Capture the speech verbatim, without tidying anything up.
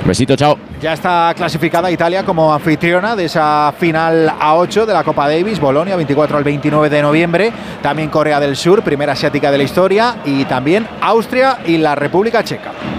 Besito, chao. Ya está clasificada Italia como anfitriona de esa final A ocho de la Copa Davis, Bolonia, veinticuatro al veintinueve de noviembre. También Corea del Sur, primera asiática de la historia, y también Austria y la República Checa.